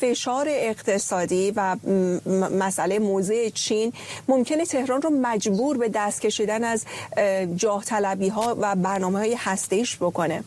فشار اقتصادی و مسئله موضع چین ممکنه تهران رو مجبور به دست کشیدن از جاه طلبی ها و برنامه‌های هسته‌ایش بکنه؟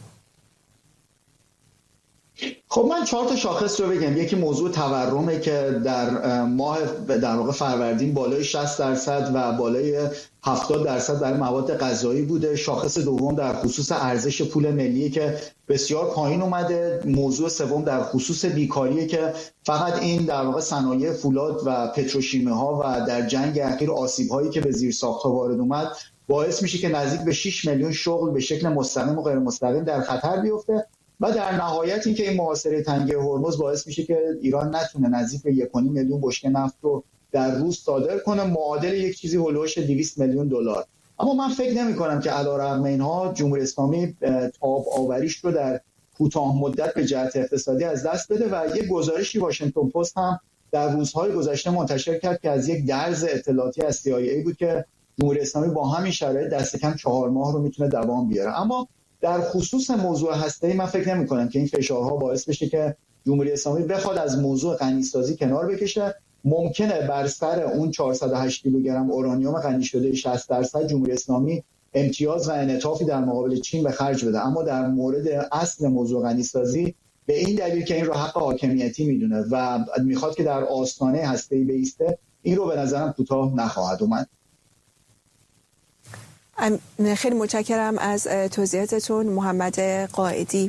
خب من 4 تا شاخص رو بگم. یکی موضوع تورمه که در ماه در واقع فروردین بالای 60% و بالای 70% در مواد غذایی بوده. شاخص دوم در خصوص ارزش پول ملی که بسیار پایین اومده. موضوع سوم در خصوص بیکاریه که فقط این در واقع صنایع فولاد و پتروشیمی ها و در جنگ اخیر آسیب هایی که به زیرساخت‌ها وارد اومد باعث میشه که نزدیک به 6 میلیون شغل به شکل مستقیم و غیر مستقیم در خطر بیفته و در نهایت این که این محاصره تنگه هرمز باعث میشه که ایران نتونه نزدیک به 1.5 میلیون بشکه نفت رو در روز صادر کنه، معادل یک چیزی هولوش 200 میلیون دلار. اما من فکر نمی کنم که علیرغم اینها جمهوری اسلامی تاب آوریش رو در کوتاه مدت به جهت اقتصادی از دست بده و یک گزارشی واشنگتن پست هم در روزهای گذشته منتشر کرد که از یک درز اطلاعاتی از CIA بود که جمهوری اسلامی با همین شرایط دست کم 4 ماه رو میتونه دوام بیاره. اما در خصوص موضوع هسته‌ای من فکر نمی‌کنم که این فشارها باعث بشه که جمهوری اسلامی بخواد از موضوع غنیسازی کنار بکشه. ممکنه بر سر اون 408 کیلوگرم اورانیوم غنی شده 60% جمهوری اسلامی امتیاز و انعطافی در مقابل چین به خرج بده، اما در مورد اصل موضوع غنیسازی به این دلیل که این رو حق حاکمیتی میدونه و میخواد که در آستانه هسته‌ای بایسته، این رو به نظرم کوتاه نخواهد اومد. خیلی متشکرم از توضیحاتتون محمد قائدی.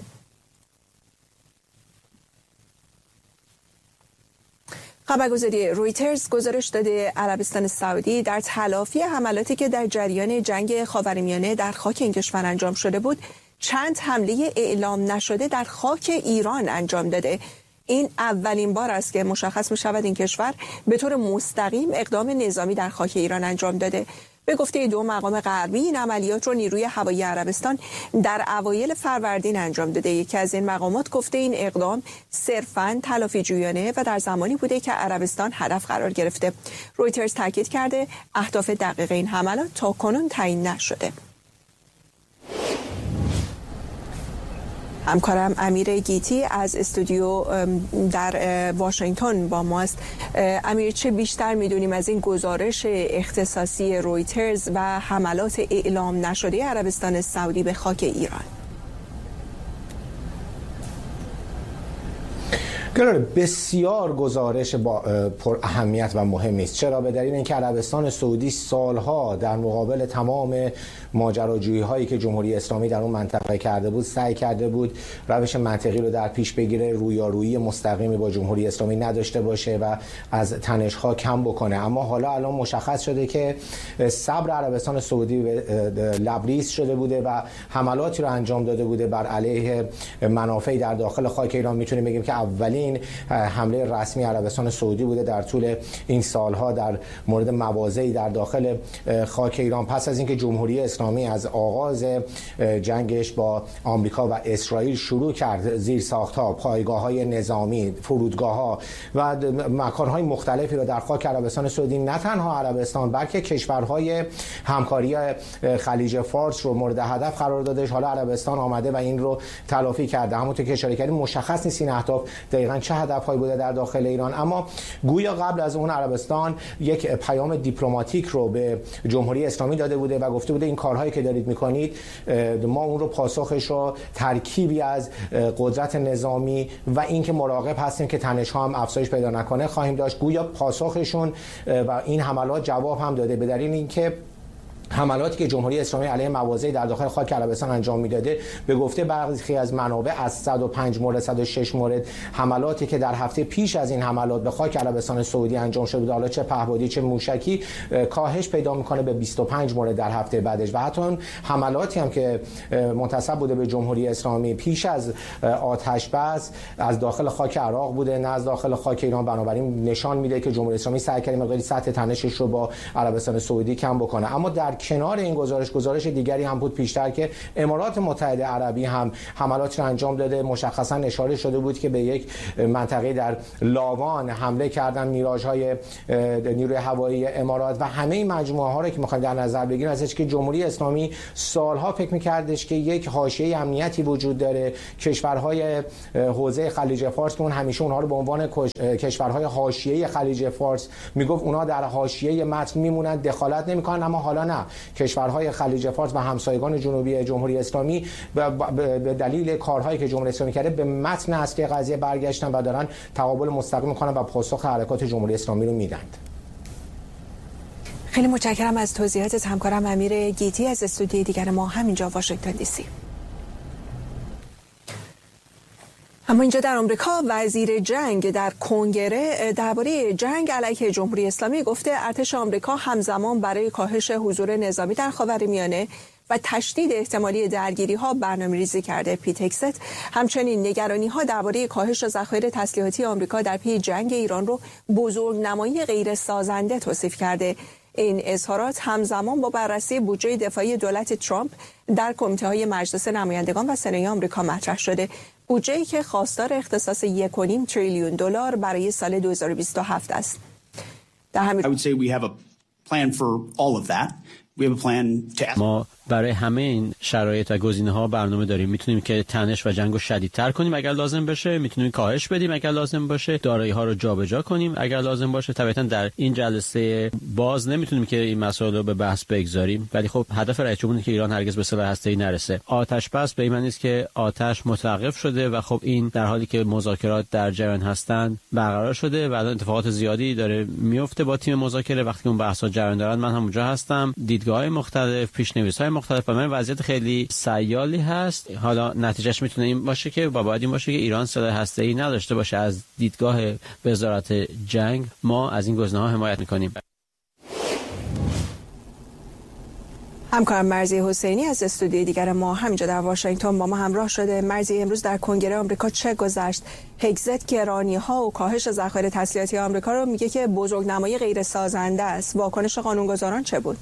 خبرگزاری رویترز گزارش داده عربستان سعودی در تلافی حملاتی که در جریان جنگ خاورمیانه در خاک این کشور انجام شده بود، چند حمله اعلام نشده در خاک ایران انجام داده. این اولین بار است که مشخص می شود این کشور به طور مستقیم اقدام نظامی در خاک ایران انجام داده. به گفته 2 مقام غربی این عملیات رو نیروی هوایی عربستان در اوایل فروردین انجام داده. یکی از این مقامات گفته این اقدام صرفاً تلافی جویانه و در زمانی بوده که عربستان هدف قرار گرفته. رویترز تاکید کرده اهداف دقیق این حملات تاکنون تعیین نشده. همکارم امیر گیتی از استودیو در واشنگتن با ماست. امیر، چه بیشتر میدونیم از این گزارش اختصاصی رویترز و حملات اعلام نشده عربستان سعودی به خاک ایران؟ بسیار گزارش با پر اهمیت و مهمی است. چرا؟ به دلیل اینکه عربستان سعودی سالها در مقابل تمام ماجراجویی هایی که جمهوری اسلامی در اون منطقه کرده بود سعی کرده بود روش منطقی رو در پیش بگیره، رویارویی مستقیمی با جمهوری اسلامی نداشته باشه و از تنش ها کم بکنه. اما حالا الان مشخص شده که صبر عربستان سعودی لبریز شده بوده و حملاتی رو انجام داده بوده بر علیه منافع در داخل خاک ایران. میتونیم بگیم که اولین حمله رسمی عربستان سعودی بوده در طول این سالها در مورد مواضعی در داخل خاک ایران، پس از اینکه جمهوری اسلامی از آغاز جنگش با آمریکا و اسرائیل شروع کرد زیرساخت‌ها، پایگاه‌های نظامی، فرودگاه‌ها و مکان‌های مختلفی رو در خاک عربستان سعودی، نه تنها عربستان بلکه کشورهای همکاری خلیج فارس رو مورد هدف قرار داده. حالا عربستان آمده و این رو تلافی کرده. همونطور که اشاره کردیم مشخص نیست این اهداف دقیقاً چه هدف‌هایی بوده در داخل ایران، اما گویا قبل از اون عربستان یک پیام دیپلماتیک رو به جمهوری اسلامی داده بوده و گفته بوده این کارهایی که دارید میکنید ما اون رو پاسخش رو ترکیبی از قدرت نظامی و اینکه مراقب هستیم که تنش‌ها هم افزایش پیدا نکنه خواهیم داشت. گویا پاسخشون و این حملات جواب هم داده، به دلیل اینکه حملاتی که جمهوری اسلامی علیه مواضعی در داخل خاک عربستان انجام میداده به گفته برخی از منابع از 105 مورد 106 مورد حملاتی که در هفته پیش از این حملات به خاک عربستان سعودی انجام شده، حالا چه پهپادی چه موشکی، کاهش پیدا میکنه به 25 مورد در هفته بعدش. و حتی اون حملاتی هم که منتسب بوده به جمهوری اسلامی پیش از آتش بس از داخل خاک عراق بوده نه از داخل خاک ایران. بنابراین نشان میده که جمهوری اسلامی سعی کرده مقداری سطح تنشش رو با عربستان سعودی کم بکنه. اما در کنار این گزارش دیگری هم بود پیشتر که امارات متحده عربی هم حملاتی را انجام داده. مشخصا اشاره شده بود که به یک منطقه در لاوان حمله کردن میراژهای نیروی هوایی امارات و همه این مجموعه ها رو که می‌خوایم در نظر بگیریم ازش که جمهوری اسلامی سالها فکر می‌کردش که یک حاشیه امنیتی وجود داره. کشورهای حوزه خلیج فارس که اون همیشه اونها رو به عنوان کشورهای حاشیه خلیج فارس میگفت اونها در حاشیه متن میمونن، دخالت نمیکنن، اما حالا نه، کشورهای خلیج فارس و همسایگان جنوبی جمهوری اسلامی به دلیل کارهایی که جمهوری اسلامی کرده به متن اصلی قضیه برگشتن و دارن تقابل مستقیم میکنن و پاسخ حرکات جمهوری اسلامی رو میدن. خیلی متشکرم از توضیحاتت همکارم امیر گیتی از استودیوی دیگر ما همینجا واشنگتن دی سی. اما اینجا در آمریکا وزیر جنگ در کنگره درباره جنگ علیه جمهوری اسلامی گفته ارتش آمریکا همزمان برای کاهش حضور نظامی در خاورمیانه و تشدید احتمالی درگیری‌ها برنامه‌ریزی کرده. پیت هگست همچنین نگرانی‌ها درباره کاهش ذخایر تسلیحاتی آمریکا در پی جنگ ایران رو بزرگنمایی غیر سازنده توصیف کرده. این اظهارات همزمان با بررسی بودجه دفاعی دولت ترامپ در کمیته‌های مجلس نمایندگان و سنا آمریکا مطرح شده. بودجه‌ای که خواستار اختصاص 1.5 تریلیون دلار برای سال 2027 است. در همین I would say we have a plan for all of that. We have a plan to ما برای همه این شرایط و گزینه‌ها برنامه داریم. میتونیم که تنش و جنگو شدیدتر کنیم اگر لازم بشه، میتونیم کاهش بدیم اگر لازم باشه، دارایی‌ها رو جابجا کنیم اگر لازم باشه. طبعاً در این جلسه باز نمیتونیم که این مسائل رو به بحث بگذاریم، ولی خب هدف رئیس جمهور اینه که ایران هرگز به سلاح هسته‌ای نرسه. آتش بس به این معنی است که آتش متوقف شده و خب این در حالی که مذاکرات در جریان هستند برقرار شده و الان اتفاقات زیادی داره میفته با تیم مذاکره. وقتی که اون بحث‌ها جریان دارن من هم اونجا هستم، دیدگاه‌های مختلف، پیش‌نویس‌های مختلف. من وضعیت خیلی سیالی هست. حالا نتیجهش میتونه این باشه که باید این باشه که ایران سلاح هسته‌ای نداشته باشه. از دیدگاه وزارت جنگ ما از این گزینه‌ها حمایت می‌کنیم. همکارم مرضی حسینی از استودیوی دیگر ما همینجا در واشنگتن با ما همراه شده. مرضی، امروز در کنگره آمریکا چه گذشت؟ هگزت گرانی‌ها و کاهش ذخایر تسلیحاتی آمریکا رو میگه که بزرگنمایی غیر سازنده است. واکنش قانونگذاران چه بود؟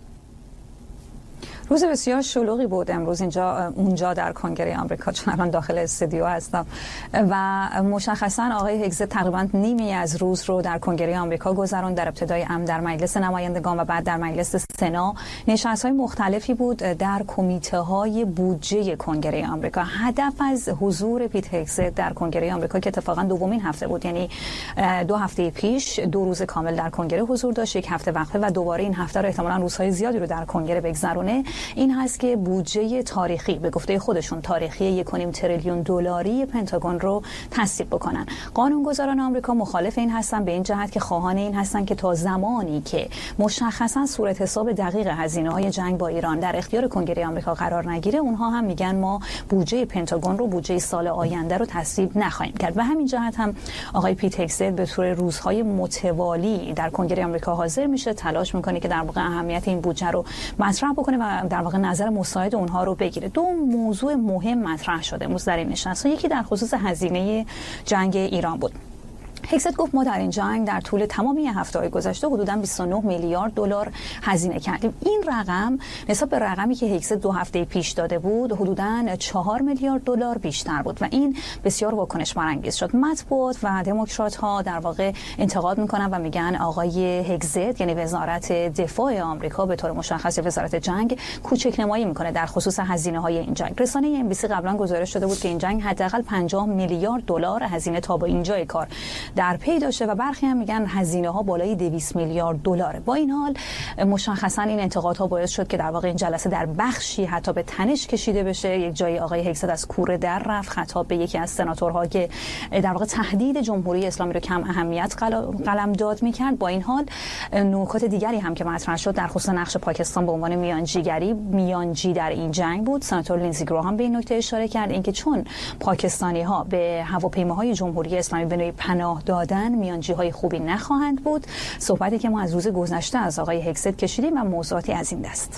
روز بسیار شلوغی بود امروز اونجا در کنگره آمریکا، چون الان داخل استودیو هستم و مشخصا آقای هگزت تقریبا نیمی از روز رو در کنگره آمریکا گذروند. در ابتدای امر در مجلس نمایندگان و بعد در مجلس سنا نشست‌های مختلفی بود در کمیته‌های بودجه کنگره آمریکا. هدف از حضور پیت هگزت در کنگره آمریکا که اتفاقا دومین هفته بود، یعنی 2 هفته پیش 2 روز کامل در کنگره حضور داشت، 1 هفته وقفه و دوباره این هفته رو احتمالاً روزهای زیادی رو در کنگره بگذرونه، این هست که بودجه تاریخی، به گفته خودشون تاریخی 1.5 تریلیون دلاری پنتاگون رو تصویب بکنن. قانونگذاران آمریکا مخالف این هستن، به این جهت که خواهان این هستن که تا زمانی که مشخصا صورت حساب دقیق هزینه‌های جنگ با ایران در اختیار کنگره آمریکا قرار نگیره، اونها هم میگن ما بودجه پنتاگون رو، بودجه سال آینده رو تصویب نخواهیم کرد. و همین جهت هم آقای پیت هگزت به طور روزهای متوالی در کنگره آمریکا حاضر میشه، تلاش میکنه که در واقع اهمیت این بودجه رو مطرح بکنه و در واقع نظر مساعد اونها رو بگیره. 2 موضوع مهم مطرح شده امروز در این نشست. یکی در خصوص هزینه جنگ ایران بود. هگزت گفت ما در این جنگ در طول تمام هفته‌های گذشته حدوداً 29 میلیارد دلار هزینه کردیم. این رقم نسبت به رقمی که هگزت 2 هفته پیش داده بود حدوداً 4 میلیارد دلار بیشتر بود و این بسیار واکنش برانگیز شد. مطبوعات و دموکرات‌ها در واقع انتقاد می‌کنن و میگن آقای هگزت، یعنی وزارت دفاع آمریکا به طور مشخص وزارت جنگ، کوچک‌نمایی می‌کنه در خصوص هزینه‌های این جنگ. رسانه NBC قبلا گزارش داده بود که این جنگ حداقل 50 میلیارد دلار هزینه تا به اینجای کار در پی داشته و برخی هم میگن هزینه ها بالای 200 میلیارد دلاره. با این حال مشخصا این انتقادها باعث شد که در واقع این جلسه در بخشی حتی به تنش کشیده بشه. یک جایی آقای هگزت از کوره در رفت، خطاب به یکی از سناتورها که در واقع تهدید جمهوری اسلامی رو کم اهمیت قلمداد میکرد. با این حال نکات دیگری هم که مطرح شد در خصوص نقش پاکستان به عنوان میانجی در این جنگ بود. سناتور لینزی گراهام به این نکته اشاره کرد، اینکه چون پاکستانی ها به هواپیماهای جمهوری اسلامی به نوعی پناه دادن، میانجی‌های خوبی نخواهند بود. صحبتی که ما از روز گذشته از آقای هگزت کشیدیم و موضوعاتی از این دست.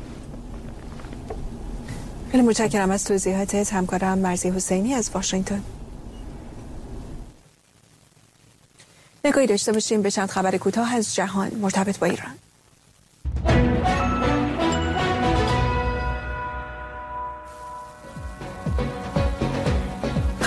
خیلی متشکرم از توضیحاتت همکارم مرضی حسینی از واشنگتن. نگاهی داشته باشیم به چند خبر کوتاه از جهان مرتبط با ایران.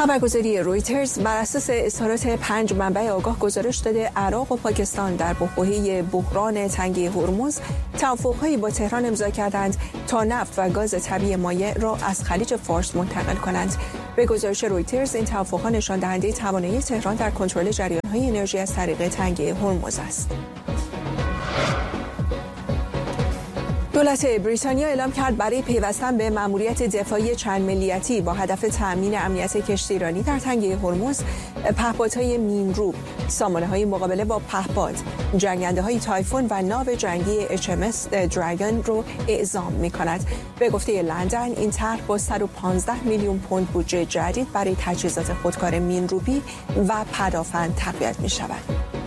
خبرگزاری رویترز بر اساس اظهارات 5 منبع آگاه گزارش داده عراق و پاکستان در بحبوحه بحران تنگه هرمز توافق‌هایی با تهران امضا کردند تا نفت و گاز طبیعی مایع را از خلیج فارس منتقل کنند. به گزارش رویترز این توافق‌ها نشان دهنده توانایی تهران در کنترل جریان‌های انرژی از طریق تنگه هرمز است. دولت بریتانیا اعلام کرد برای پیوستن به مأموریت دفاعی چند ملیتی با هدف تأمین امنیت کشتیرانی در تنگه هرمز، پهپادهای مین‌رو، سامانه‌های مقابله با پهپاد، جنگنده‌های تایفون و ناو جنگی HMS دراگون رو اعزام می‌کند. به گفته لندن این طرح با 115 میلیون پوند بودجه جدید برای تجهیزات خودکار مین‌روبی و پدافند تقویت می‌شود.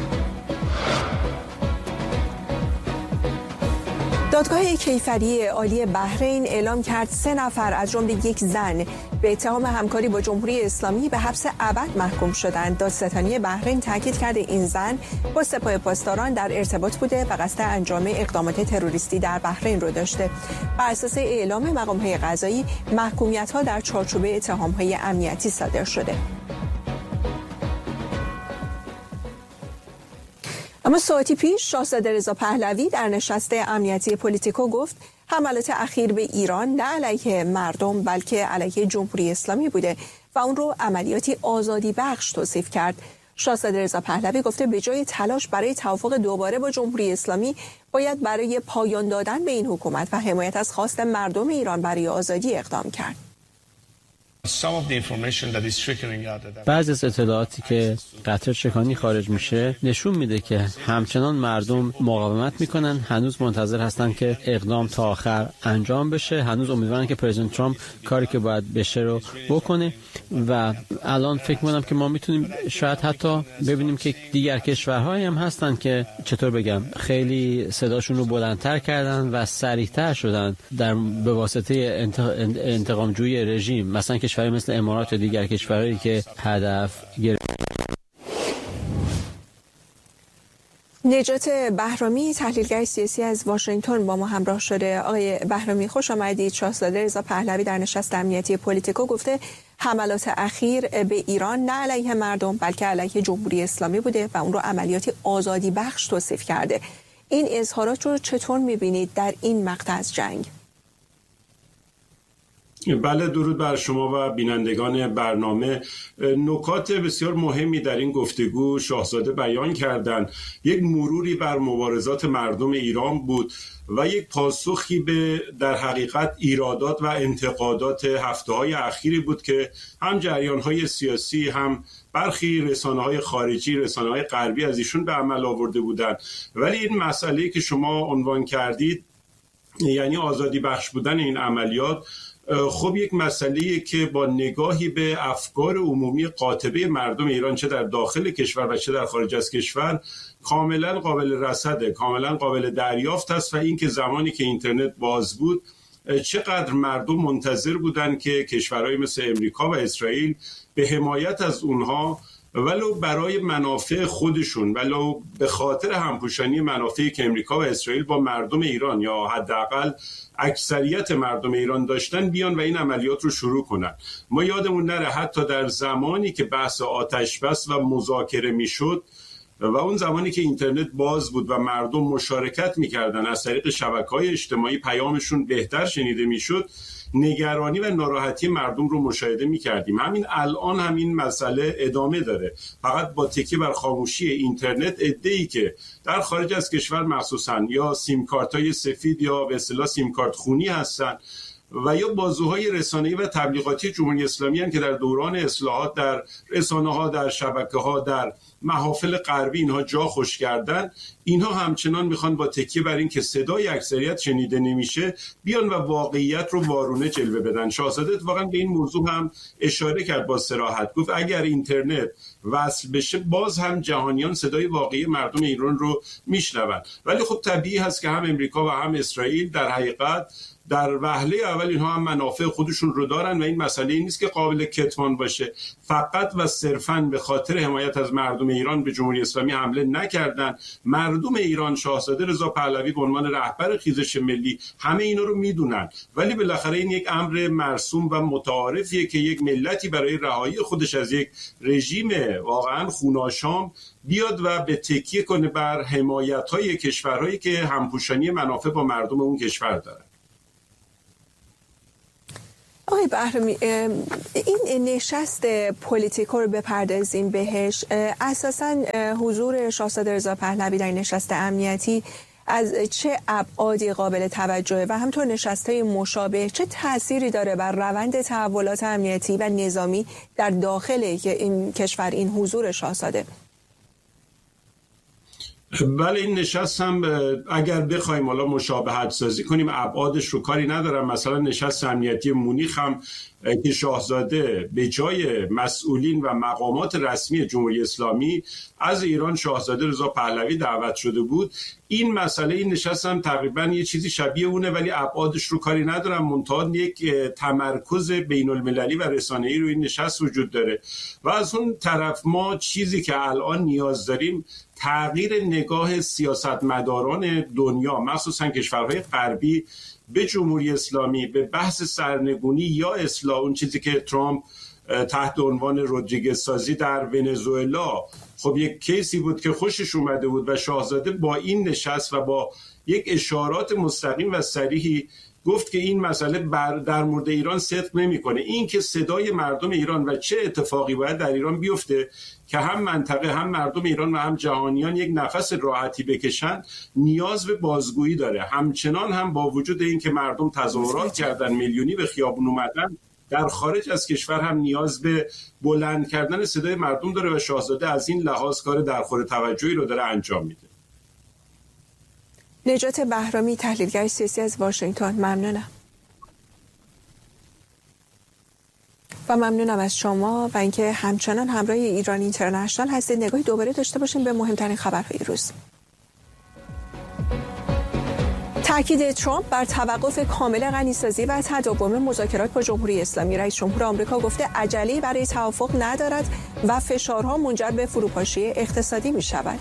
دادگاه کیفری عالی بحرین اعلام کرد 3 نفر از جمله یک زن به اتهام همکاری با جمهوری اسلامی به حبس ابد محکوم شدند. دادستانی بحرین تاکید کرده این زن با سپاه پاسداران در ارتباط بوده و قصد انجام اقدامات تروریستی در بحرین رو داشته. بر اساس اعلام مقام‌های قضایی محکومیت‌ها در چارچوب اتهام‌های امنیتی صادر شده. اما ساعتی پیش شاهزاده رضا پهلوی در نشست امنیتی پولیتیکو گفت حملات اخیر به ایران نه علیه مردم بلکه علیه جمهوری اسلامی بوده و اون رو عملیاتی آزادی بخش توصیف کرد. شاهزاده رضا پهلوی گفته به جای تلاش برای توافق دوباره با جمهوری اسلامی باید برای پایان دادن به این حکومت و حمایت از خواست مردم ایران برای آزادی اقدام کرد. بعضی از اطلاعاتی که قطر چکانی خارج میشه نشون میده که همچنان مردم مقاومت میکنن، هنوز منتظر هستن که اقدام تا آخر انجام بشه، هنوز امیدوارن که پرزیدنت ترامپ کاری که باید بشه رو بکنه و الان فکر میکنم که ما میتونیم شاید حتی ببینیم که دیگر کشورهایی هم هستن که چطور بگم خیلی صداشون رو بلندتر کردن و سریعتر شدن به واسطه انتقامجویی رژیم، مثلا کشوری مثل امارات و دیگر کشورهایی که هدف گرفت. نجات بهرامی تحلیلگر سیاسی از واشنگتن با ما همراه شده. آقای بهرامی خوش آمدید. شاهزاده رضا پهلوی در نشست امنیتی پولیتیکو گفته حملات اخیر به ایران نه علیه مردم بلکه علیه جمهوری اسلامی بوده و اون رو عملیاتی آزادی بخش توصیف کرده. این اظهارات رو چطور می‌بینید در این مقطع از جنگ؟ بله، درود بر شما و بینندگان برنامه. نکات بسیار مهمی در این گفتگو شاهزاده بیان کردند. یک مروری بر مبارزات مردم ایران بود و یک پاسخی به در حقیقت ایرادات و انتقادات هفته‌های اخیری بود که هم جریان‌های سیاسی هم برخی رسانه‌های خارجی، رسانه‌های غربی از ایشون به عمل آورده بودند. ولی این مسئله که شما عنوان کردید، یعنی آزادی بخش بودن این عملیات، خب یک مسئله‌ایه که با نگاهی به افکار عمومی قاطبه مردم ایران چه در داخل کشور و چه در خارج از کشور کاملا قابل رصده، کاملا قابل دریافت است و این که زمانی که اینترنت باز بود چقدر مردم منتظر بودند که کشورهای مثل امریکا و اسرائیل به حمایت از اونها ولو برای منافع خودشون، ولو به خاطر همپوشانی منافعی که امریکا و اسرائیل با مردم ایران یا حداقل اکثریت مردم ایران داشتن بیان و این عملیات رو شروع کنن. ما یادمون نره حتی در زمانی که بحث آتش بس و مذاکره میشد و اون زمانی که اینترنت باز بود و مردم مشارکت میکردن، از طریق شبکه‌های اجتماعی پیامشون بهتر شنیده میشد، نگرانی و ناراحتی مردم رو مشاهده می‌کردیم. همین الان همین مسئله ادامه داره، فقط با تکیه بر خاموشی اینترنت عده‌ای که در خارج از کشور مخصوصاً یا سیم کارت‌های سفید یا به اصطلاح سیم کارت خونی هستن و یا بازوهای رسانه‌ای و تبلیغاتی جمهوری اسلامی هستند که در دوران اصلاحات در رسانه‌ها، در شبکه‌ها، در محافل غربی اینها جا خوش کردن، اینها همچنان میخوان با تکیه بر این که صدای اکثریت شنیده نمیشه بیان و واقعیت رو وارونه جلوه بدن. شاهزاده واقعا به این موضوع هم اشاره کرد با صراحت، گفت اگر اینترنت وصل بشه باز هم جهانیان صدای واقعی مردم ایران رو میشنون. ولی خب طبیعی هست که هم امریکا و هم اسرائیل در حقیقت در وهله اول اینها هم منافع خودشون رو دارن و این مسئله نیست که قابل کتمان باشه. فقط و صرفاً به خاطر حمایت از مردم ایران به جمهوری اسلامی حمله نکردن. مردم ایران شاهزاده رضا پهلوی به عنوان رهبر خیزش ملی همه اینا رو میدونن، ولی بالاخره این یک امر مرسوم و متعارفیه که یک ملتی برای رهایی خودش از یک رژیم واقعا خوناشام بیاد و به تکیه کنه بر حمایت‌های کشورهایی که همپوشانی منافع با مردم اون کشور دارن. آقای بهرامی، این نشست پولیتیکو رو بپردازیم بهش. اساساً حضور شاهزاده رضا پهلوی در نشست امنیتی از چه ابعادی قابل توجهه و همطور نشست‌های مشابه چه تأثیری داره بر روند تحولات امنیتی و نظامی در داخل این کشور این حضور شاهزاده؟ بله، این نشست هم اگر بخوایم حالا مشابهت سازی کنیم ابعادش رو کاری ندارم. مثلا نشست امنیتی مونیخ هم که شاهزاده به جای مسئولین و مقامات رسمی جمهوری اسلامی از ایران شاهزاده رضا پهلوی دعوت شده بود، این مسئله این نشست هم تقریبا یه چیزی شبیه اونه، ولی ابعادش رو کاری ندارم. منتها یک تمرکز بین المللی و رسانه‌ای رو این نشست وجود داره و از اون طرف ما چیزی که الان نیاز داریم تغییر نگاه سیاستمداران دنیا، مخصوصا کشورهای غربی، به جمهوری اسلامی، به بحث سرنگونی یا اصلاح. اون چیزی که ترامپ تحت عنوان رودریگز سازی در ونزوئلا، خب یک کیسی بود که خوشش اومده بود و شاهزاده با این نشست و با یک اشارات مستقیم و صریحی گفت که این مسئله در مورد ایران صدق نمی‌کنه. این که صدای مردم ایران و چه اتفاقی باید در ایران بیفته که هم منطقه، هم مردم ایران و هم جهانیان یک نفس راحتی بکشن، نیاز به بازگویی داره. همچنان هم با وجود این که مردم تظاهرات کردن، میلیونی به خیابون اومدن، در خارج از کشور هم نیاز به بلند کردن صدای مردم داره و شاهزاده از این لحاظ کار درخور توجهی رو داره انجام میده. نجات بهرامی، تحلیلگر سیاسی از واشنگتن، ممنونم. و ممنونم از شما و اینکه همچنان همراه ایران اینترنشنال هستید. نگاهی دوباره داشته باشیم به مهمترین خبرهای روز. تاکید ترامپ بر توقف کامل غنیسازی و تداوم مذاکرات با جمهوری اسلامی. رئیس جمهور آمریکا گفته عجله‌ای برای توافق ندارد و فشارها منجر به فروپاشی اقتصادی می شود.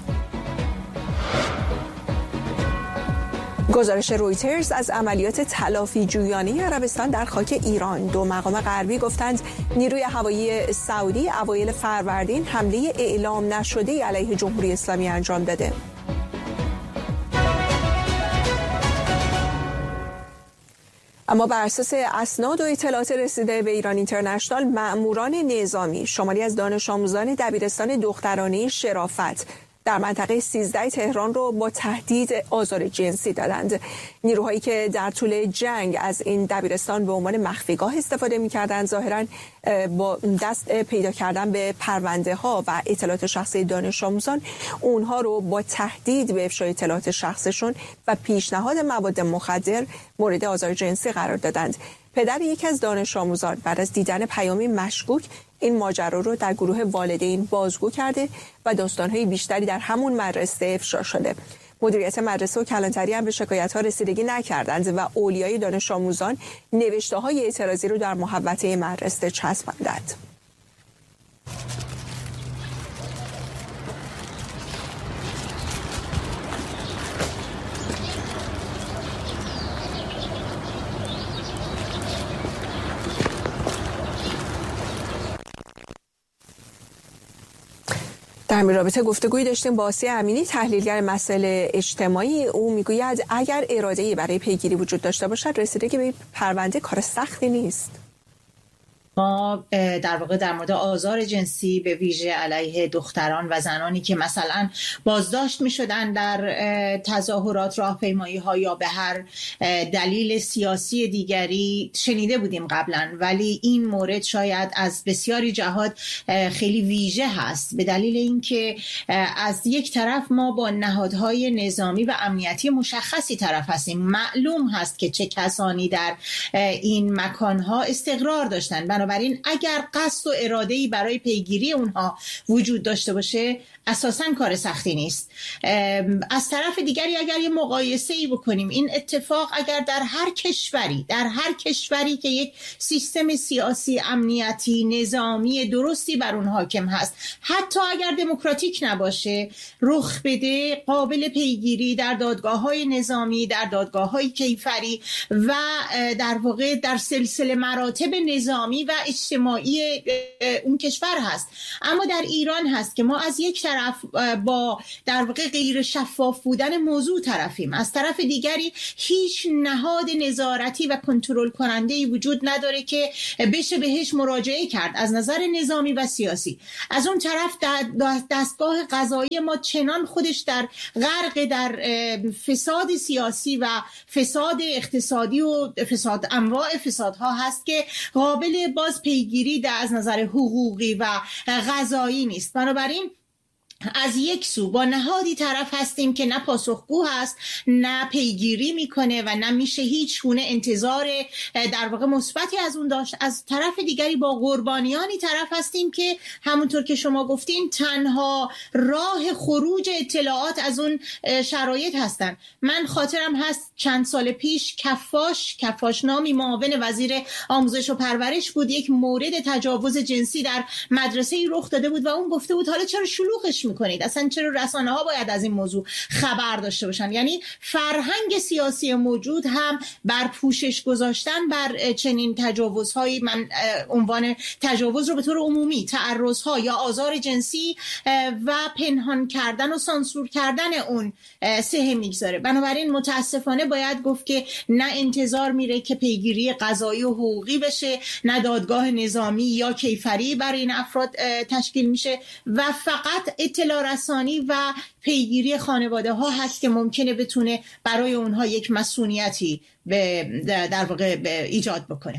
گزارش رویترز از عملیات تلافی جویانه عربستان در خاک ایران. دو مقام غربی گفتند نیروی هوایی سعودی اوایل فروردین حمله اعلام نشده علیه جمهوری اسلامی انجام داده. اما بر اساس اسناد و اطلاعات رسیده به ایران اینترنشنال، مأموران نظامی شماری از دانش آموزان دبیرستان دخترانه شرافت در منطقه 13 تهران رو با تهدید آزار جنسی دادند. نیروهایی که در طول جنگ از این دبیرستان به عنوان مخفیگاه استفاده می‌کردند، ظاهراً با دست پیدا کردن به پرونده ها و اطلاعات شخصی دانش آموزان، اونها رو با تهدید به افشای اطلاعات شخصشون و پیشنهاد مواد مخدر مورد آزار جنسی قرار دادند. پدر یکی از دانش آموزان بعد از دیدن پیامی مشکوک این ماجرا رو در گروه والدین بازگو کرده و داستان‌های بیشتری در همون مدرسه افشا شده. مدیریت مدرسه و کلانتری هم به شکایت‌ها رسیدگی نکردند و اولیای دانش آموزان نوشته‌های اعتراضی رو در محوطه مدرسه چسباندند. در همین رابطه گفتگویی داشتیم با آسیه امینی، تحلیلگر مسائل اجتماعی. او میگوید اگر اراده‌ای برای پیگیری وجود داشته باشد، رسیدگی به پرونده کار سختی نیست. ما در واقع در مورد آزار جنسی به ویژه علیه دختران و زنانی که مثلا بازداشت می شدن در تظاهرات، راهپیمایی‌ها یا به هر دلیل سیاسی دیگری شنیده بودیم قبلا، ولی این مورد شاید از بسیاری جهات خیلی ویژه هست، به دلیل اینکه از یک طرف ما با نهادهای نظامی و امنیتی مشخصی طرف هستیم. معلوم هست که چه کسانی در این مکانها استقرار داشتن، بنابراین اگر قصد و اراده‌ای برای پیگیری اونها وجود داشته باشه اساساً کار سختی نیست. از طرف دیگری اگر یه مقایسه‌ای بکنیم، این اتفاق اگر در هر کشوری که یک سیستم سیاسی، امنیتی، نظامی درستی بر اون حاکم هست، حتی اگر دموکراتیک نباشه، رخ بده، قابل پیگیری در دادگاه‌های نظامی، در دادگاه‌های کیفری و در واقع در سلسله مراتب نظامی و اجتماعی اون کشور هست. اما در ایران هست که ما از یک طرف با در واقع غیر شفاف بودن موضوع طرفیم، از طرف دیگری هیچ نهاد نظارتی و کنترل کننده‌ای وجود نداره که بشه بهش مراجعه کرد از نظر نظامی و سیاسی. از اون طرف دستگاه قضایی ما چنان خودش در غرق در فساد سیاسی و فساد اقتصادی و انواع فسادها هست که قابل باز پیگیری از نظر حقوقی و قضایی نیست. بنابراین از یک سو با نهادی طرف هستیم که نه پاسخگو هست، نه پیگیری میکنه و نه میشه هیچ گونه انتظار در واقع مثبتی از اون داشت. از طرف دیگری با قربانیانی طرف هستیم که همونطور که شما گفتین تنها راه خروج اطلاعات از اون شرایط هستن. من خاطرم هست چند سال پیش کفاش نامی معاون وزیر آموزش و پرورش بود، یک مورد تجاوز جنسی در مدرسه‌ای رخ داده بود و اون گفته بود حالا چرا شلوغش میکنید؟ اصلا چرا رسانه‌ها باید از این موضوع خبر داشته باشن؟ یعنی فرهنگ سیاسی موجود هم بر پوشش گذاشتن بر چنین تجاوزهایی، من عنوان تجاوز رو به طور عمومی تعرضها یا آزار جنسی و پنهان کردن و سانسور کردن اون سهم میگذاره. بنابراین متاسفانه باید گفت که نه انتظار میره که پیگیری قضایی و حقوقی بشه، نه دادگاه نظامی یا کیفری برای این افراد تشکیل میشه و فقط اطلاع رسانی و پیگیری خانواده ها هست که ممکنه بتونه برای اونها یک مسئولیتی در واقع ایجاد بکنه.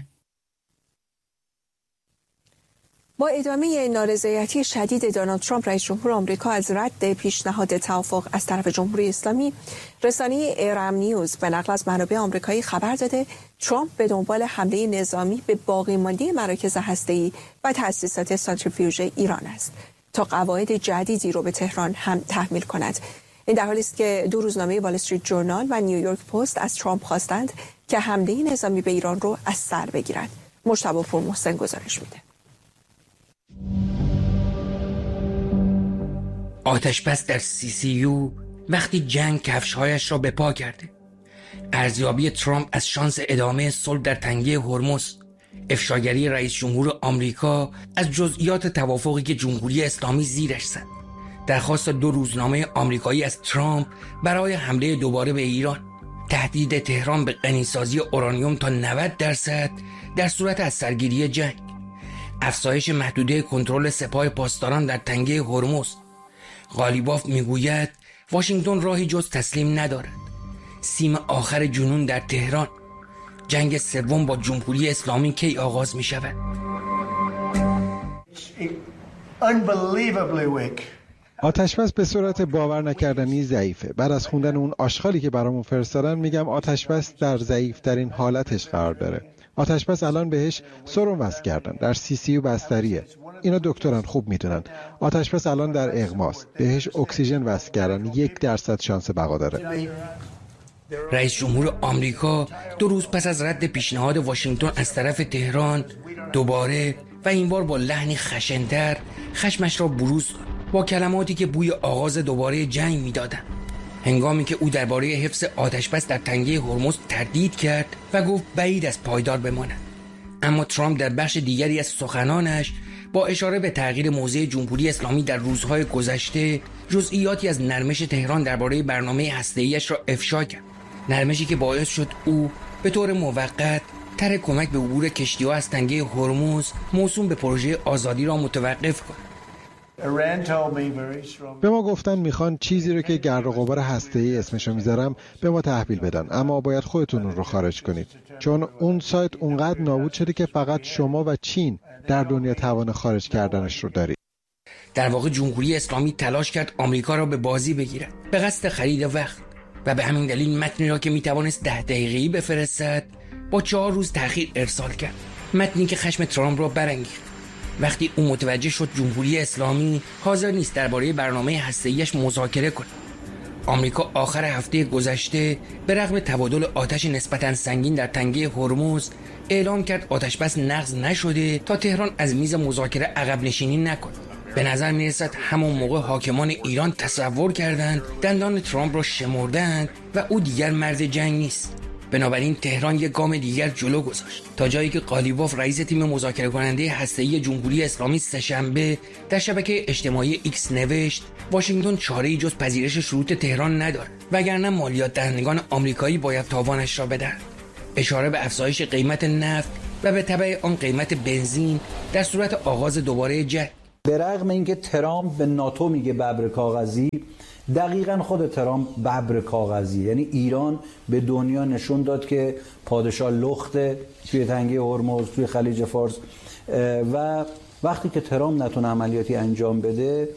با ادامه نارضایتی شدید دونالد ترامپ رئیس جمهور آمریکا از رد پیشنهاد توافق از طرف جمهوری اسلامی، رسانه ایرام نیوز به نقل از منابع آمریکایی خبر داده ترامپ به دنبال حمله نظامی به باقی مانده مراکز هسته‌ای و تأسیسات سانتریفیوژ ایران است تا قواعد جدیدی رو به تهران هم تحمیل کند. این در حالی است که دو روزنامه وال استریت جورنال و نیویورک پست از ترامپ خواستند که حمله نظامی به ایران رو از سر بگیرد. مجتبی پورمحسن گزارش میده. آتشبس در CCU وقتی جنگ کفش‌هایش را به پا کرده. ارزیابی ترامپ از شانس ادامه صلح در تنگه هرمز. افشاگری رئیس جمهور آمریکا از جزئیات توافقی که جمهوری اسلامی زیرش زد. درخواست دو روزنامه آمریکایی از ترامپ برای حمله دوباره به ایران. تهدید تهران به غنیسازی اورانیوم تا 90% در صورت از سرگیری جنگ. افزایش محدوده کنترل سپاه پاسداران در تنگه هرمز. غالیباف میگوید واشنگتن راهی جز تسلیم ندارد. سیم آخر جنون در تهران. جنگ سوم با جمهوری اسلامی کی آغاز می شود؟ آتشبس به صورت باور نکردنی ضعیفه. بعد از خوندن اون آشغالی که برامون فرستادن میگم آتشبس در ضعیف‌ترین حالتش قرار داره. آتشبس الان بهش سرم وصل کردن، در CCU بستریه. اینا دکتران خوب میدونن. آتشبس الان در اغماست، بهش اکسیژن وصل کردن، 1% شانس بقا داره. رئیس جمهور آمریکا 2 روز پس از رد پیشنهاد واشنگتن از طرف تهران دوباره و این بار با لحنی خشن‌تر خشمش را بروز با کلماتی که بوی آغاز دوباره جنگ میدادند. هنگامی که او درباره حفظ آتشبس در تنگه هرمز تردید کرد و گفت بعید از پایدار بماند. اما ترامپ در بخش دیگری از سخنانش با اشاره به تغییر موضع جمهوری اسلامی در روزهای گذشته جزئیاتی از نرمش تهران درباره برنامه هسته‌ایش را افشا کرد. نرمشی که باعث شد او به طور موقت طرح کمک به عبور کشتی‌ها از تنگه هرمز موسوم به پروژه آزادی را متوقف کند. به ما گفتن میخوان چیزی رو که گرد و غبار هسته‌ای اسمشو میذارم به ما تحویل بدن، اما باید خودتون اون رو خارج کنید، چون اون سایت اونقدر نابود شده که فقط شما و چین در دنیا توان خارج کردنش رو دارید. در واقع جمهوری اسلامی تلاش کرد آمریکا را به بازی بگیرد به قصد خرید وقت و به همین دلیل متنی را که میتوانست 10 دقیقه‌ای بفرستد با 4 روز تأخیر ارسال کرد. متنی که خشم ترامپ را برانگیخت. وقتی او متوجه شد جمهوری اسلامی حاضر نیست درباره برنامه هسته‌ایش مذاکره کند. آمریکا آخر هفته گذشته به رغم تبادل آتش نسبتاً سنگین در تنگه هرمز اعلام کرد آتشبس نقض نشده تا تهران از میز مذاکره عقب نشینی نکند. به نظر می‌رسد همون موقع حاکمان ایران تصور کردند دندان ترامپ را شمردند و او دیگر مرد جنگ نیست. بنابراین تهران یک گام دیگر جلو گذاشت تا جایی که قالیباف رئیس تیم مذاکره کننده هسته‌ای جمهوری اسلامی سه‌شنبه در شبکه اجتماعی ایکس نوشت واشنگتن چاره‌ای جز پذیرش شروط تهران ندارد وگرنه مالیات دهندگان آمریکایی باید تاوانش را بدهند. اشاره به افزایش قیمت نفت و به تبع آن قیمت بنزین در صورت آغاز دوباره جنگ. به رغم اینکه ترامپ به ناتو میگه ببر کاغذی، دقیقاً خود ترامپ ببر کاغذی، یعنی ایران به دنیا نشون داد که پادشاه لخته توی تنگه هرمز، توی خلیج فارس، و وقتی که ترامپ نتونه عملیاتی انجام بده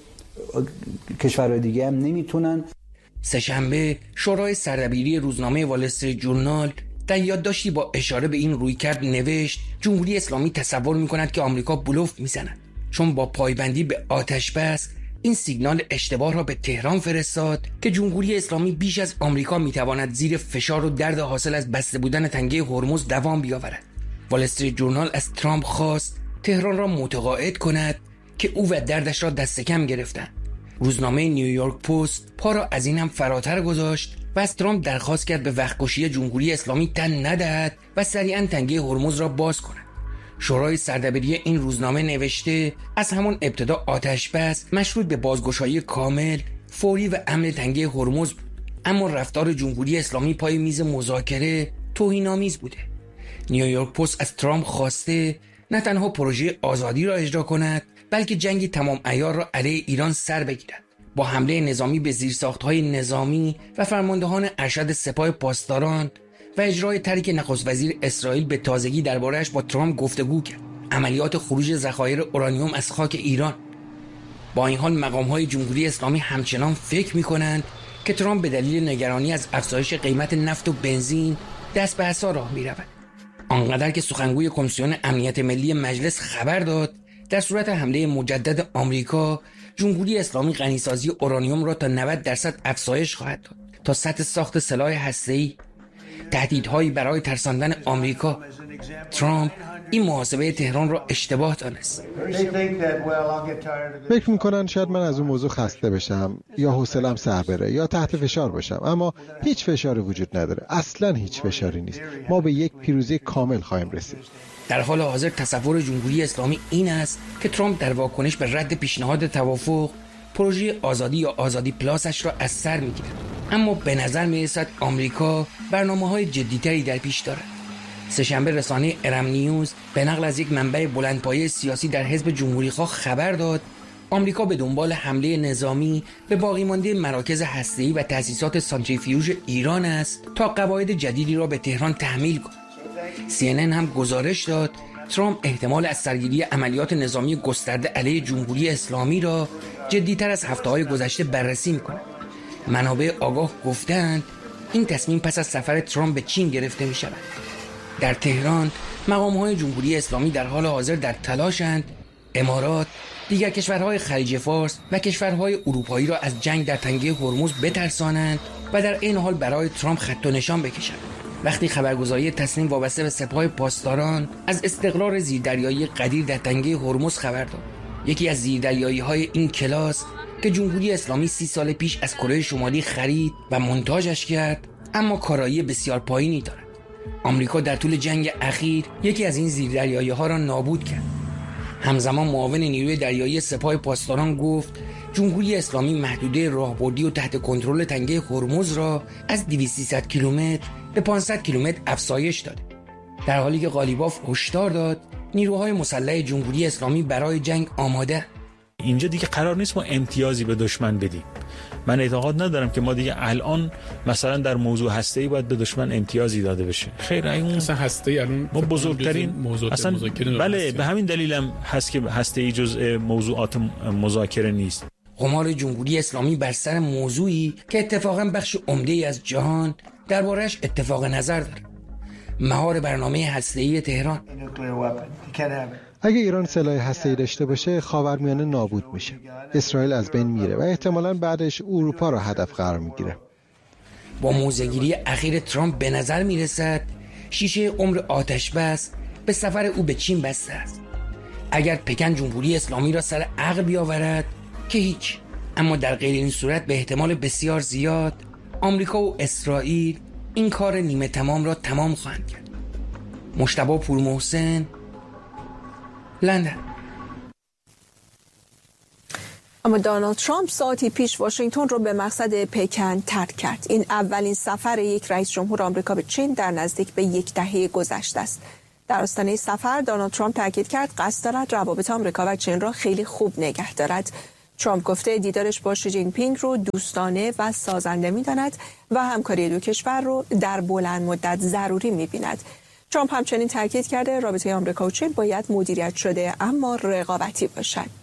کشورهای دیگه هم نمیتونن. سه‌شنبه شورای سردبیری روزنامه وال استریت ژورنال در یادداشتی با اشاره به این رویکرد نوشت جمهوری اسلامی تصور می‌کند که آمریکا بلوف می‌زند، چون با پایبندی به آتش بس این سیگنال اشتباه را به تهران فرستاد که جمهوری اسلامی بیش از آمریکا میتواند زیر فشار و درد حاصل از بسته بودن تنگه هرمز دوام بیاورد. وال استریت ژورنال از ترامپ خواست تهران را متقاعد کند که او و دردش را دست کم گرفتند. روزنامه نیویورک پست پا را از این هم فراتر گذاشت و از ترامپ درخواست کرد به وقت‌کشی جمهوری اسلامی تن ندهد و سریعاً تنگه هرمز را باز کند. شورای سردبیری این روزنامه نوشته از همان ابتدا آتش بس مشروط به بازگشایی کامل، فوری و امن تنگه هرمز بود، اما رفتار جمهوری اسلامی پای میز مذاکره توهین‌آمیز بوده. نیویورک پست از ترامپ خواسته نه تنها پروژه آزادی را اجرا کند بلکه جنگی تمام عیار را علیه ایران سر بگیرد، با حمله نظامی به زیرساخت‌های نظامی و فرماندهان ارشد سپاه پاسداران و اجرای طرحی که نخست وزیر اسرائیل به تازگی درباره‌اش با ترامپ گفتگو کرد، عملیات خروج ذخایر اورانیوم از خاک ایران. با این حال مقام‌های جمهوری اسلامی همچنان فکر می‌کنند که ترامپ به دلیل نگرانی از افزایش قیمت نفت و بنزین دست به عصا راه می‌رود. آنقدر که سخنگوی کمیسیون امنیت ملی مجلس خبر داد در صورت حمله مجدد آمریکا جمهوری اسلامی غنیسازی اورانیوم را تا 90% افزایش خواهد داد تا سطح ساخت سلاح هسته‌ای. تهدیدهایی برای ترساندن آمریکا. ترامپ این محاسبه تهران را اشتباه دانست. فکر میکنن شاید من از اون موضوع خسته بشم یا حوصله‌ام سر بره یا تحت فشار باشم، اما هیچ فشاری وجود نداره، اصلا هیچ فشاری نیست. ما به یک پیروزی کامل خواهیم رسید. در حال حاضر تصور جمهوری اسلامی این است که ترامپ در واکنش به رد پیشنهاد توافق پروژه آزادی یا آزادی پلاسش را از سر میگیرد، اما به نظر میرسد آمریکا برنامه‌های جدی‌تری در پیش دارد. سه‌شنبه رسانه ارم نیوز به نقل از یک منبع بلندپایه سیاسی در حزب جمهوری‌خواه خبر داد آمریکا به دنبال حمله نظامی به باقی مانده مراکز هسته‌ای و تأسیسات سانتریفیوژ ایران است تا قواعد جدیدی را به تهران تحمیل کند. CNN هم گزارش داد ترامپ احتمال از سرگیری عملیات نظامی گسترده علیه جمهوری اسلامی را جدی‌تر از هفته‌های گذشته بررسی می‌کند. منابع آگاه گفتند این تصمیم پس از سفر ترامپ به چین گرفته می‌شود. در تهران مقام‌های جمهوری اسلامی در حال حاضر در تلاشند امارات، دیگر کشورهای خلیج فارس و کشورهای اروپایی را از جنگ در تنگه هرمز بترسانند و در این حال برای ترامپ خط و نشان بکشند. وقتی خبرگزاری تصنیم وابسته به سپاه پاسداران از استقرار زیردریایی قدیر در تنگه هرمز خبر داد، یکی از زیردریایی‌های این کلاس که جمهوری اسلامی 30 سال پیش از کره شمالی خرید و مونتاژش کرد، اما کارایی بسیار پایینی دارد. آمریکا در طول جنگ اخیر یکی از این زیردریایی‌ها را نابود کرد. همزمان معاون نیروی دریایی سپاه پاسداران گفت جمهوری اسلامی محدوده راهبردی و تحت کنترل تنگه هرمز را از 200 کیلومتر به 500 کیلومتر افزایش داده، در حالی که قالیباف هشدار داد نیروهای مسلح جمهوری اسلامی برای جنگ آماده. اینجا دیگه قرار نیست ما امتیازی به دشمن بدیم. من اعتقاد ندارم که ما دیگه الان مثلا در موضوع هسته‌ای باید به دشمن امتیازی داده بشه. خیر، اون اصلا هسته‌ای الان ما بزرگترین اصلا بله، به همین دلیلم هست که هسته‌ای جزء موضوعات مذاکره نیست. قمار جمهوری اسلامی بر سر موضوعی که اتفاقا بخش عمده‌ای از جهان درباره‌اش اتفاق نظر دارد. مهار برنامه هسته‌ای تهران. اگه ایران سلاح هسته‌ای داشته باشه خاورمیانه نابود میشه، اسرائیل از بین میره و احتمالاً بعدش اروپا را هدف قرار میگیره. با موضع‌گیری اخیر ترامپ به نظر میرسد شیشه عمر آتش‌بس به سفر او به چین بسته است. اگر پکن جمهوری اسلامی را سر عقل بیاورد که هیچ، اما در غیر این صورت به احتمال بسیار زیاد آمریکا و اسرائیل این کار نیمه تمام را تمام خواهند کرد. مجتبی پورمحسن، لندن. اما دونالد ترامپ ساعتی پیش واشنگتن رو به مقصد پکن ترک کرد. این اولین سفر یک رئیس جمهور آمریکا به چین در نزدیک به یک دهه گذشته است. در آستانه سفر دونالد ترامپ تاکید کرد قصد دارد روابط آمریکا و چین را خیلی خوب نگه دارد. ترامپ گفته دیدارش با شی جین پینگ رو دوستانه و سازنده می‌داند و همکاری دو کشور رو در بلند مدت ضروری می‌بیند. ترامپ همچنین تاکید کرده رابطه آمریکا و چین باید مدیریت شده اما رقابتی باشد.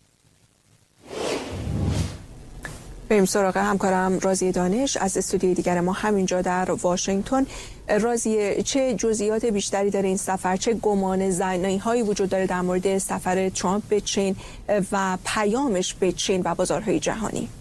بریم سراغ همکارم رازی دانش از استودیوی دیگر ما همینجا در واشنگتن. رازی، چه جزئیات بیشتری داره این سفر؟ چه گمان زنی‌هایی وجود داره در مورد سفر ترامپ به چین و پیامش به چین و بازارهای جهانی؟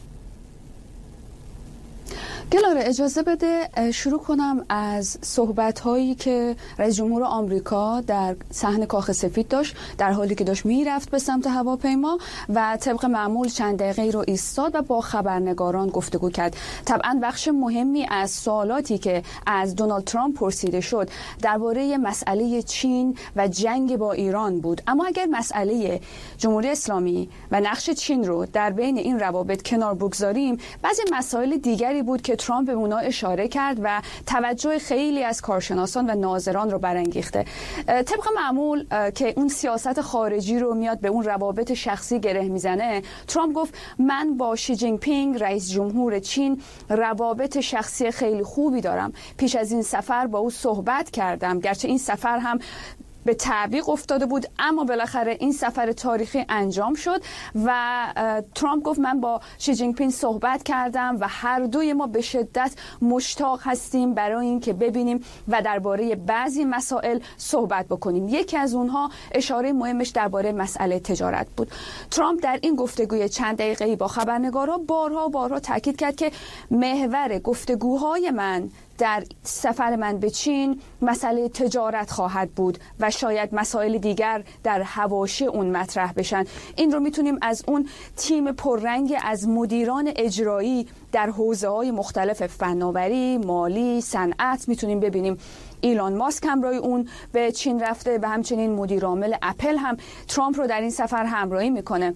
گلاره اجازه بده شروع کنم از صحبت‌هایی که رئیس جمهور آمریکا در صحن کاخ سفید داشت در حالی که داشت میرفت به سمت هواپیما و طبق معمول چند دقیقه رو ایستاد و با خبرنگاران گفتگو کرد. طبعا بخش مهمی از سوالاتی که از دونالد ترامپ پرسیده شد درباره مسئله چین و جنگ با ایران بود. اما اگر مسئله جمهوری اسلامی و نقش چین رو در بین این روابط کنار بگذاریم، بعضی مسائل دیگری بود که ترامپ به اونا اشاره کرد و توجه خیلی از کارشناسان و ناظران رو برانگیخته. طبق معمول که اون سیاست خارجی رو میاد به اون روابط شخصی گره میزنه، ترامپ گفت من با شی جین پینگ رئیس جمهور چین روابط شخصی خیلی خوبی دارم. پیش از این سفر با او صحبت کردم، گرچه این سفر هم به تعویق افتاده بود اما بالاخره این سفر تاریخی انجام شد و ترامپ گفت من با شی جین پینگ صحبت کردم و هر دوی ما به شدت مشتاق هستیم برای اینکه ببینیم و درباره بعضی مسائل صحبت بکنیم. یکی از اونها اشاره مهمش درباره مسئله تجارت بود. ترامپ در این گفتگوی چند دقیقه‌ای با خبرنگارا بارها تاکید کرد که محور گفتگوهای من در سفر من به چین مسئله تجارت خواهد بود و شاید مسائل دیگر در حواشی اون مطرح بشن. این رو میتونیم از اون تیم پررنگ از مدیران اجرایی در حوزه‌های مختلف فناوری، مالی، صنعت میتونیم ببینیم. ایلان ماسک همراه اون به چین رفته و همچنین مدیر عامل اپل هم ترامپ رو در این سفر همراهی میکنه.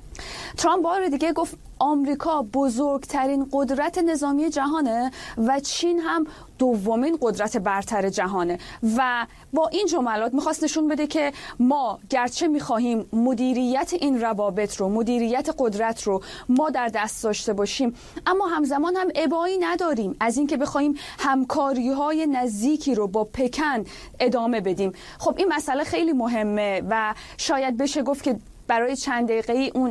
ترامپ بار دیگه گفت آمریکا بزرگترین قدرت نظامی جهانه و چین هم دومین قدرت برتر جهانه و با این جملات میخواست نشون بده که ما گرچه میخواهیم مدیریت این روابط رو، مدیریت قدرت رو ما در دست داشته باشیم، اما همزمان هم ابایی نداریم از اینکه بخوایم همکاری‌های نزدیکی رو با پکن ادامه بدیم. خب این مسئله خیلی مهمه و شاید بشه گفت که برای چند دقیقه‌ای اون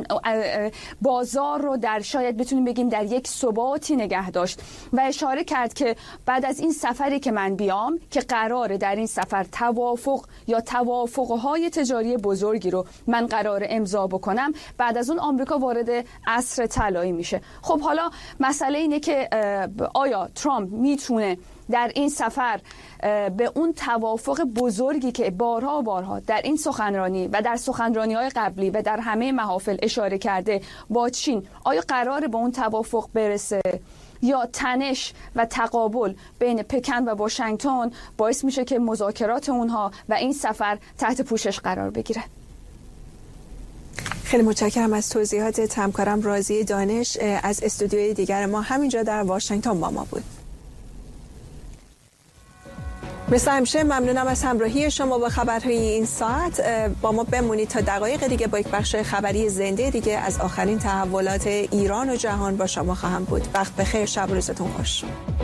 بازار رو در شاید بتونیم بگیم در یک ثباتی نگه داشت و اشاره کرد که بعد از این سفری که من بیام که قراره در این سفر توافق یا توافق‌های تجاری بزرگی رو من قراره امضا بکنم، بعد از اون آمریکا وارد عصر طلایی میشه. خب حالا مسئله اینه که آیا ترامپ میتونه در این سفر به اون توافق بزرگی که بارها در این سخنرانی و در سخنرانی‌های قبلی و در همه محافل اشاره کرده با چین، آیا قراره به اون توافق برسه یا تنش و تقابل بین پکن و واشنگتن باعث میشه که مذاکرات اونها و این سفر تحت پوشش قرار بگیره؟ خیلی متشکرم از توضیحات همکارم رازی دانش از استودیوی دیگر ما همینجا در واشنگتن با ما بود. مثل همیشه ممنونم از همراهی شما با خبرهای این ساعت. با ما بمونید تا دقایق دیگه با یک بخش خبری زنده دیگه از آخرین تحولات ایران و جهان با شما خواهم بود. وقت بخیر، شب و روزتون خوش.